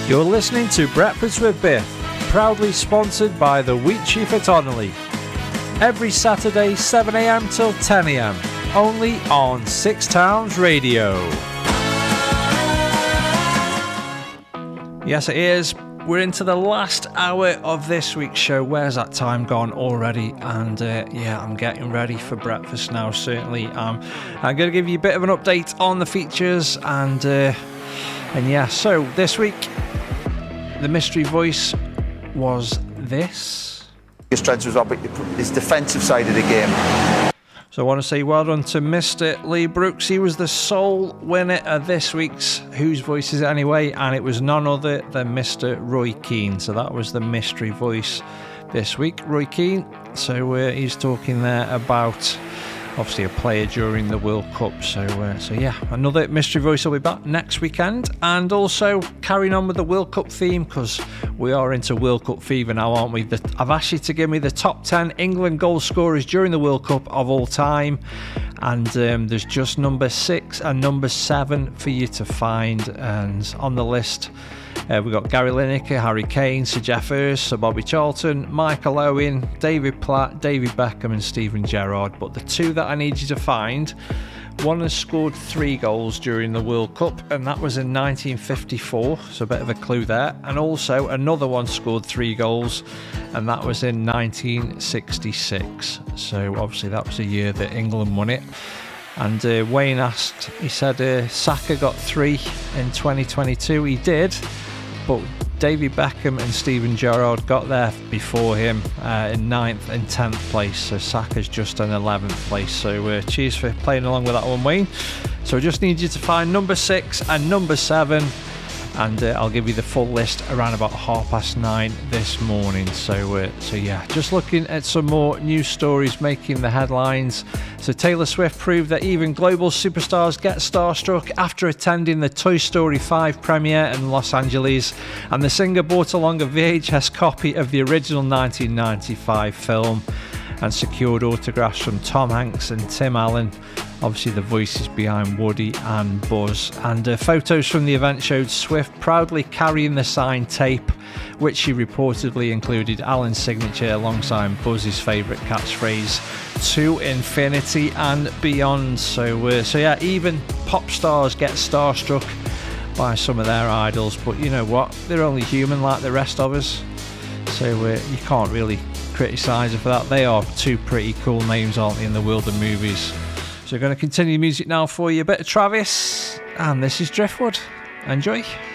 You're listening to Breakfast with Biff, proudly sponsored by the Wheat Chief at Onley. Every Saturday, 7am till 10am, only on Six Towns Radio. Yes, it is. We're into the last hour of this week's show. Where's that time gone already? And I'm getting ready for breakfast now, certainly. I'm going to give you a bit of an update on the features. And so this week, the mystery voice was this. His strength was his defensive side of the game. So I want to say well done to Mr. Lee Brooks. He was the sole winner of this week's Whose Voice Is It Anyway? And it was none other than Mr. Roy Keane. So that was the mystery voice this week, Roy Keane. So he's talking there about obviously a player during the World Cup. So another mystery voice will be back next weekend. And also carrying on with the World Cup theme, because we are into World Cup fever now, aren't we? I've asked you to give me the top 10 England goal scorers during the World Cup of all time. And there's just number 6 and number 7 for you to find. And on the list, we've got Gary Lineker, Harry Kane, Sir Geoff Hurst, Sir Bobby Charlton, Michael Owen, David Platt, David Beckham and Steven Gerrard. But the two that I need you to find, one has scored 3 goals during the World Cup, and that was in 1954, so a bit of a clue there. And also another one scored 3 goals, and that was in 1966. So obviously that was a year that England won it. And Wayne asked, he said Saka got 3 in 2022. He did, but David Beckham and Steven Gerrard got there before him in 9th and 10th place. So Saka's just in 11th place. So cheers for playing along with that one, Wayne. So I just need you to find number 6 and number 7. And I'll give you the full list around about 9:30 this morning. So just looking at some more news stories making the headlines. So Taylor Swift proved that even global superstars get starstruck after attending the Toy Story 5 premiere in Los Angeles. And the singer brought along a VHS copy of the original 1995 film and secured autographs from Tom Hanks and Tim Allen, obviously the voices behind Woody and Buzz. And photos from the event showed Swift proudly carrying the signed tape, which she reportedly included Allen's signature alongside Buzz's favourite catchphrase, "To Infinity and Beyond." So even pop stars get starstruck by some of their idols, but you know what? They're only human like the rest of us. So you can't really criticise her for that. They are 2 pretty cool names, aren't they, in the world of movies. So we're going to continue music now for you. A bit of Travis, and this is Driftwood. Enjoy.